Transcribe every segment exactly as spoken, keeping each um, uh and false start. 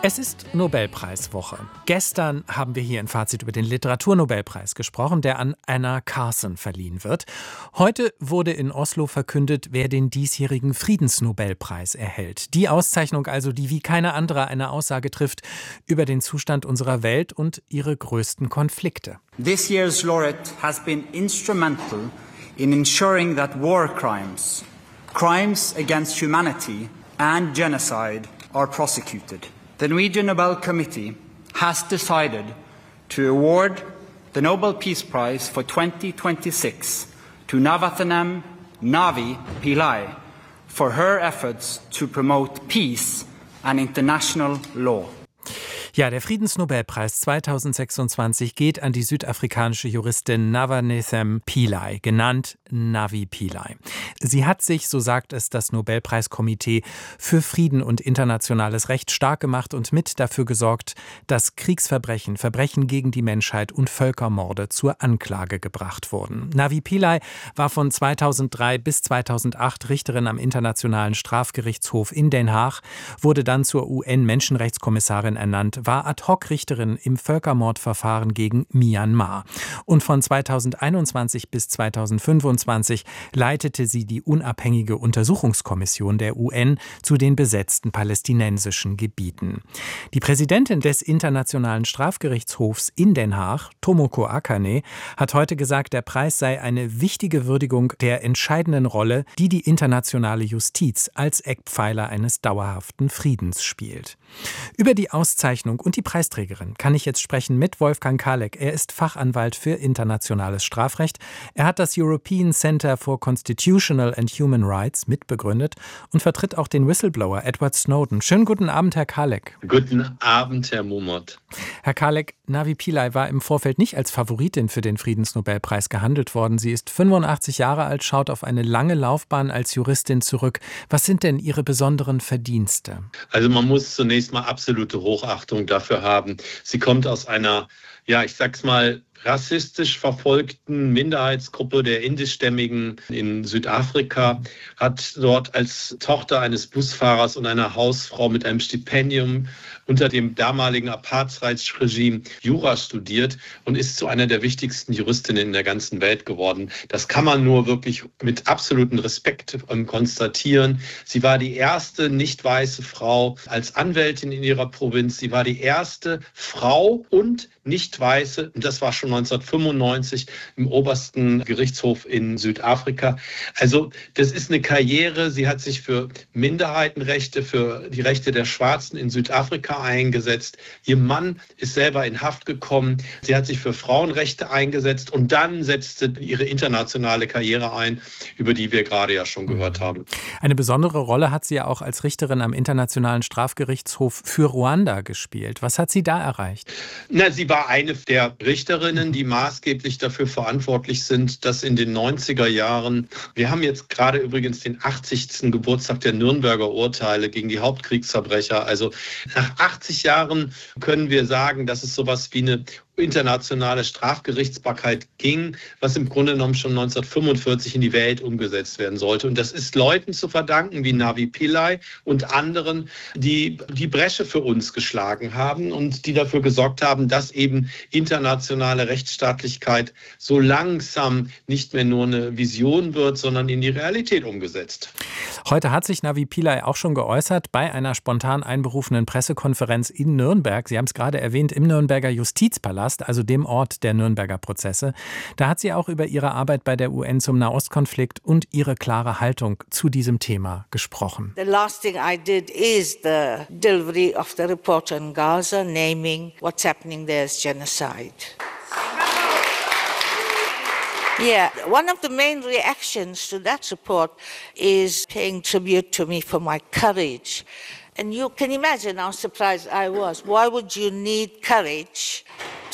Es ist Nobelpreiswoche. Gestern haben wir hier in Fazit über den Literaturnobelpreis gesprochen, der an Anna Carson verliehen wird. Heute wurde in Oslo verkündet, wer den diesjährigen Friedensnobelpreis erhält. Die Auszeichnung also, die wie keine andere eine Aussage trifft über den Zustand unserer Welt und ihre größten Konflikte. This year's laureate has been instrumental in ensuring that war crimes, crimes against humanity and genocide are prosecuted. The Norwegian Nobel Committee has decided to award the Nobel Peace Prize for twenty twenty-six to Navathanam Navi Pillai for her efforts to promote peace and international law. Ja, der Friedensnobelpreis zweitausendsechsundzwanzig geht an die südafrikanische Juristin Navathanam Pillai, genannt Navi Pillai. Sie hat sich, so sagt es das Nobelpreiskomitee, für Frieden und internationales Recht stark gemacht und mit dafür gesorgt, dass Kriegsverbrechen, Verbrechen gegen die Menschheit und Völkermorde zur Anklage gebracht wurden. Navi Pillai war von zweitausenddrei bis zweitausendacht Richterin am Internationalen Strafgerichtshof in Den Haag, wurde dann zur U N-Menschenrechtskommissarin ernannt, war Ad-hoc-Richterin im Völkermordverfahren gegen Myanmar. Und von zweitausendeinundzwanzig bis zweitausendfünfundzwanzig leitete sie die unabhängige Untersuchungskommission der U N zu den besetzten palästinensischen Gebieten. Die Präsidentin des Internationalen Strafgerichtshofs in Den Haag, Tomoko Akane, hat heute gesagt, der Preis sei eine wichtige Würdigung der entscheidenden Rolle, die die internationale Justiz als Eckpfeiler eines dauerhaften Friedens spielt. Über die Auszeichnung und die Preisträgerin kann ich jetzt sprechen mit Wolfgang Kalek. Er ist Fachanwalt für internationales Strafrecht. Er hat das European Center for Constitutional and Human Rights mitbegründet und vertritt auch den Whistleblower Edward Snowden. Schönen guten Abend, Herr Kalek. Guten Abend, Herr Mumot. Herr Kalek, Navi Pillai war im Vorfeld nicht als Favoritin für den Friedensnobelpreis gehandelt worden. Sie ist fünfundachtzig Jahre alt, schaut auf eine lange Laufbahn als Juristin zurück. Was sind denn Ihre besonderen Verdienste? Also man muss zunächst mal absolute Hochachtung dafür haben. Sie kommt aus einer, ja, ich sag's mal, rassistisch verfolgten Minderheitsgruppe der Indischstämmigen in Südafrika, hat dort als Tochter eines Busfahrers und einer Hausfrau mit einem Stipendium unter dem damaligen Apartheidsregime Jura studiert und ist zu einer der wichtigsten Juristinnen in der ganzen Welt geworden. Das kann man nur wirklich mit absolutem Respekt konstatieren. Sie war die erste nicht weiße Frau als Anwältin in ihrer Provinz. Sie war die erste Frau und nicht weiße, und das war schon neunzehnhundertfünfundneunzig im obersten Gerichtshof in Südafrika. Also das ist eine Karriere. Sie hat sich für Minderheitenrechte, für die Rechte der Schwarzen in Südafrika eingesetzt. Ihr Mann ist selber in Haft gekommen. Sie hat sich für Frauenrechte eingesetzt und dann setzte ihre internationale Karriere ein, über die wir gerade ja schon gehört haben. Eine besondere Rolle hat sie ja auch als Richterin am Internationalen Strafgerichtshof für Ruanda gespielt. Was hat sie da erreicht? Na, sie war eine der Richterinnen, die maßgeblich dafür verantwortlich sind, dass in den neunziger Jahren, wir haben jetzt gerade übrigens den achtzigsten Geburtstag der Nürnberger Urteile gegen die Hauptkriegsverbrecher. Also nach achtzig Jahren können wir sagen, dass es sowas wie eine internationale Strafgerichtsbarkeit ging, was im Grunde genommen schon neunzehnhundertfünfundvierzig in die Welt umgesetzt werden sollte. Und das ist Leuten zu verdanken wie Navi Pillai und anderen, die die Bresche für uns geschlagen haben und die dafür gesorgt haben, dass eben internationale Rechtsstaatlichkeit so langsam nicht mehr nur eine Vision wird, sondern in die Realität umgesetzt. Heute hat sich Navi Pillai auch schon geäußert bei einer spontan einberufenen Pressekonferenz in Nürnberg. Sie haben es gerade erwähnt, im Nürnberger Justizpalast, also dem Ort der Nürnberger Prozesse. Da hat sie auch über ihre Arbeit bei der U N zum Nahostkonflikt und ihre klare Haltung zu diesem Thema gesprochen. The last thing I did is the delivery of the report on Gaza, naming what's happening there as genocide. Yeah, one of the main reactions to that report is paying tribute to me for my courage. And you can imagine how surprised I was. Why would you need courage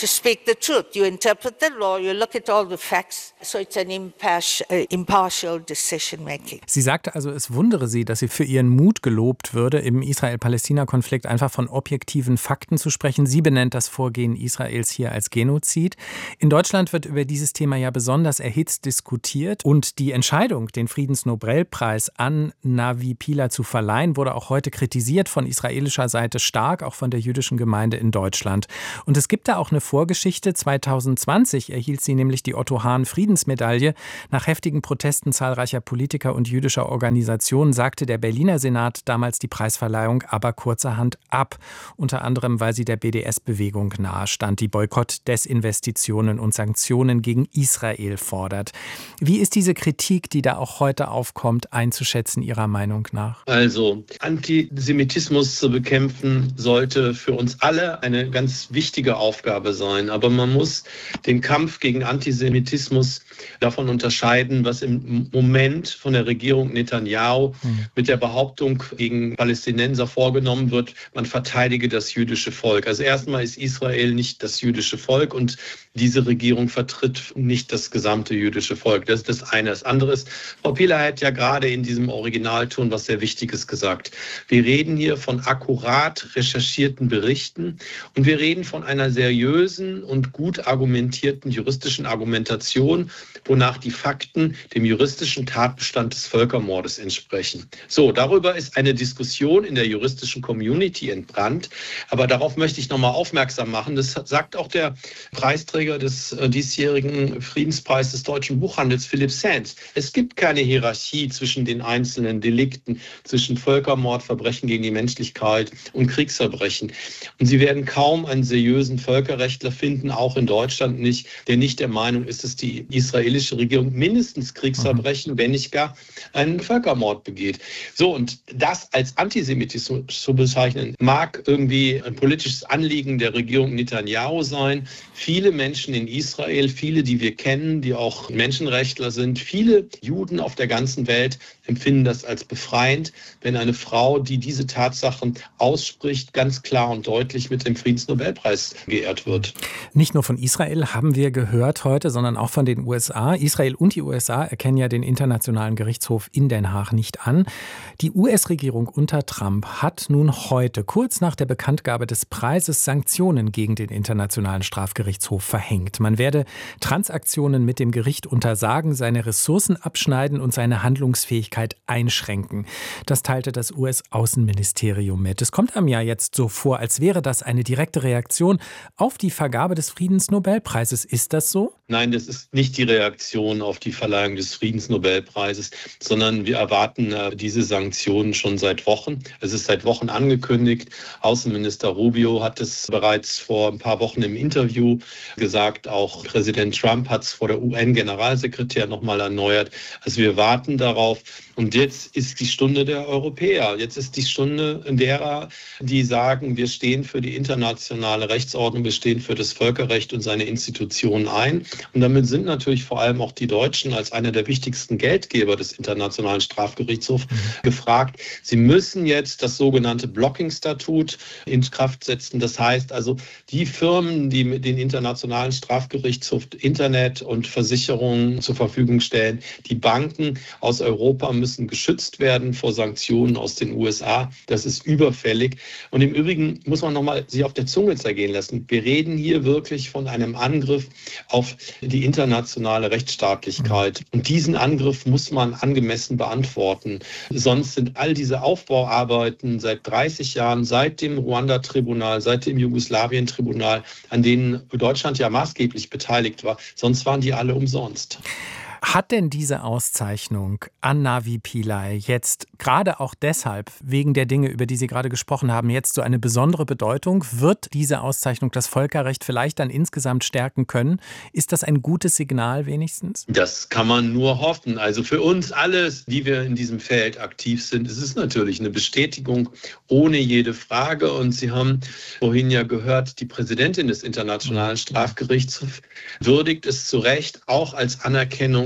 to speak the truth. You interpret the law, you look at all the facts, so it's an impartial, uh, impartial decision making. Sie sagte also, es wundere sie, dass sie für ihren Mut gelobt würde, im Israel-Palästina-Konflikt einfach von objektiven Fakten zu sprechen. Sie benennt das Vorgehen Israels hier als Genozid. In Deutschland wird über dieses Thema ja besonders erhitzt diskutiert und die Entscheidung, den Friedensnobelpreis an Navi Pillay zu verleihen, wurde auch heute kritisiert von israelischer Seite stark, auch von der jüdischen Gemeinde in Deutschland. Und es gibt da auch eine Vorgeschichte. zwanzig zwanzig erhielt sie nämlich die Otto-Hahn-Friedensmedaille. Nach heftigen Protesten zahlreicher Politiker und jüdischer Organisationen sagte der Berliner Senat damals die Preisverleihung aber kurzerhand ab. Unter anderem, weil sie der B D S-Bewegung nahestand, die Boykott, Desinvestitionen und Sanktionen gegen Israel fordert. Wie ist diese Kritik, die da auch heute aufkommt, einzuschätzen Ihrer Meinung nach? Also, Antisemitismus zu bekämpfen sollte für uns alle eine ganz wichtige Aufgabe sein. Aber man muss den Kampf gegen Antisemitismus davon unterscheiden, was im Moment von der Regierung Netanyahu mhm. mit der Behauptung gegen Palästinenser vorgenommen wird, man verteidige das jüdische Volk. Also erstmal ist Israel nicht das jüdische Volk und diese Regierung vertritt nicht das gesamte jüdische Volk. Das ist das eine. Das andere ist, Frau Pillay hat ja gerade in diesem Originalton was sehr Wichtiges gesagt. Wir reden hier von akkurat recherchierten Berichten und wir reden von einer seriösen und gut argumentierten juristischen Argumentation, wonach die Fakten dem juristischen Tatbestand des Völkermordes entsprechen. So, darüber ist eine Diskussion in der juristischen Community entbrannt, aber darauf möchte ich nochmal aufmerksam machen. Das sagt auch der Preisträger des äh, diesjährigen Friedenspreises des deutschen Buchhandels, Philipp Sands. Es gibt keine Hierarchie zwischen den einzelnen Delikten, zwischen Völkermord, Verbrechen gegen die Menschlichkeit und Kriegsverbrechen. Und Sie werden kaum einen seriösen Völkerrechtler finden, auch in Deutschland nicht, der nicht der Meinung ist, dass die israelische Regierung mindestens Kriegsverbrechen, wenn nicht gar einen Völkermord begeht. So, und das als Antisemitismus zu bezeichnen, mag irgendwie ein politisches Anliegen der Regierung Netanyahu sein. Viele Menschen in Israel, viele, die wir kennen, die auch Menschenrechtler sind, viele Juden auf der ganzen Welt empfinden das als befreiend, wenn eine Frau, die diese Tatsachen ausspricht, ganz klar und deutlich mit dem Friedensnobelpreis geehrt wird. Nicht nur von Israel haben wir gehört heute, sondern auch von den U S A. Israel und die U S A erkennen ja den Internationalen Gerichtshof in Den Haag nicht an. Die U S-Regierung unter Trump hat nun heute, kurz nach der Bekanntgabe des Preises, Sanktionen gegen den Internationalen Strafgerichtshof verhängt. Man werde Transaktionen mit dem Gericht untersagen, seine Ressourcen abschneiden und seine Handlungsfähigkeit einschränken. Das teilte das U S-Außenministerium mit. Es kommt einem ja jetzt so vor, als wäre das eine direkte Reaktion auf die Vergabe des Friedensnobelpreises. Ist das so? Nein, das ist nicht die Reaktion auf die Verleihung des Friedensnobelpreises, sondern wir erwarten äh, diese Sanktionen schon seit Wochen. Es ist seit Wochen angekündigt. Außenminister Rubio hat es bereits vor ein paar Wochen im Interview gesagt. Auch Präsident Trump hat es vor der U N-Generalsekretär nochmal erneuert. Also wir warten darauf. Und jetzt ist die Stunde der Europäer. Jetzt ist die Stunde derer, die sagen, wir stehen für die internationale Rechtsordnung, wir stehen für das Völkerrecht und seine Institutionen ein. Und damit sind natürlich vor allem auch die Deutschen als einer der wichtigsten Geldgeber des Internationalen Strafgerichtshofs mhm. gefragt. Sie müssen jetzt das sogenannte Blocking-Statut in Kraft setzen. Das heißt also, die Firmen, die mit den Internationalen Strafgerichtshof Internet und Versicherungen zur Verfügung stellen, die Banken aus Europa müssen geschützt werden vor Sanktionen aus den U S A. Das ist überfällig. Und im Übrigen muss man nochmal sich auf der Zunge zergehen lassen. Wir reden hier wirklich von einem Angriff auf die internationale Rechtsstaatlichkeit. Und diesen Angriff muss man angemessen beantworten. Sonst sind all diese Aufbauarbeiten seit dreißig Jahren, seit dem Ruanda-Tribunal, seit dem Jugoslawien-Tribunal, an denen Deutschland ja maßgeblich beteiligt war, sonst waren die alle umsonst. Hat denn diese Auszeichnung an Navi Pillay jetzt gerade auch deshalb, wegen der Dinge, über die Sie gerade gesprochen haben, jetzt so eine besondere Bedeutung? Wird diese Auszeichnung das Völkerrecht vielleicht dann insgesamt stärken können? Ist das ein gutes Signal wenigstens? Das kann man nur hoffen. Also für uns alles, die wir in diesem Feld aktiv sind, ist es natürlich eine Bestätigung ohne jede Frage. Und Sie haben vorhin ja gehört, die Präsidentin des Internationalen Strafgerichtshofs würdigt es zu Recht auch als Anerkennung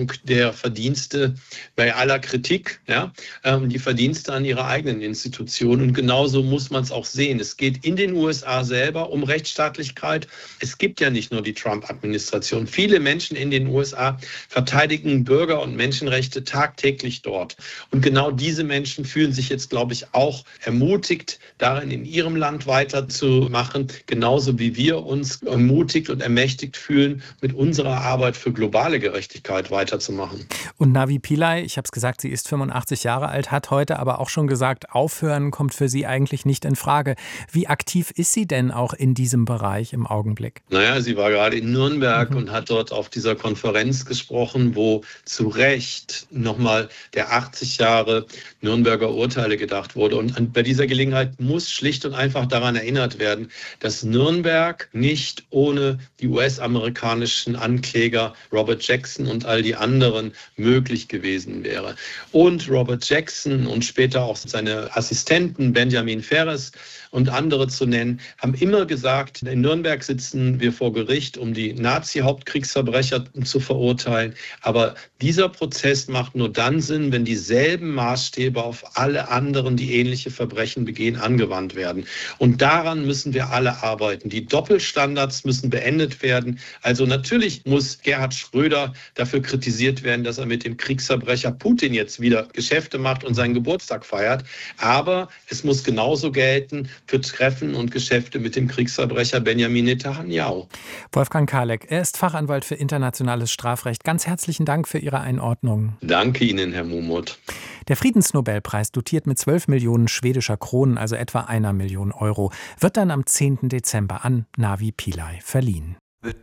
Anerkennung der Verdienste bei aller Kritik, ja, ähm, die Verdienste an ihrer eigenen Institution. Und genauso muss man es auch sehen. Es geht in den U S A selber um Rechtsstaatlichkeit. Es gibt ja nicht nur die Trump-Administration. Viele Menschen in den U S A verteidigen Bürger- und Menschenrechte tagtäglich dort. Und genau diese Menschen fühlen sich jetzt, glaube ich, auch ermutigt, darin in ihrem Land weiterzumachen, genauso wie wir uns ermutigt und ermächtigt fühlen, mit unserer Arbeit für globale Gerechtigkeit weiterzumachen. Und Navi Pillay, ich habe es gesagt, sie ist fünfundachtzig Jahre alt, hat heute aber auch schon gesagt, aufhören kommt für sie eigentlich nicht in Frage. Wie aktiv ist sie denn auch in diesem Bereich im Augenblick? Naja, sie war gerade in Nürnberg Mhm. und hat dort auf dieser Konferenz gesprochen, wo zu Recht nochmal der achtzig Jahre Nürnberger Urteile gedacht wurde. Und bei dieser Gelegenheit muss schlicht und einfach daran erinnert werden, dass Nürnberg nicht ohne die U S-amerikanischen Ankläger Robert Jackson und all die anderen möglich gewesen wäre. Und Robert Jackson und später auch seine Assistenten Benjamin Ferris und andere zu nennen, haben immer gesagt, in Nürnberg sitzen wir vor Gericht, um die Nazi-Hauptkriegsverbrecher zu verurteilen. Aber dieser Prozess macht nur dann Sinn, wenn dieselben Maßstäbe auf alle anderen, die ähnliche Verbrechen begehen, angewandt werden. Und daran müssen wir alle arbeiten. Die Doppelstandards müssen beendet werden. Also natürlich muss Gerhard Schröder dafür kritisiert werden, dass er mit dem Kriegsverbrecher Putin jetzt wieder Geschäfte macht und seinen Geburtstag feiert. Aber es muss genauso gelten für Treffen und Geschäfte mit dem Kriegsverbrecher Benjamin Netanyahu. Wolfgang Karleck, er ist Fachanwalt für internationales Strafrecht. Ganz herzlichen Dank für Ihre Einordnung. Danke Ihnen, Herr Mumot. Der Friedensnobelpreis, dotiert mit zwölf Millionen schwedischer Kronen, also etwa einer Million Euro, wird dann am zehnten Dezember an Navi Pillay verliehen.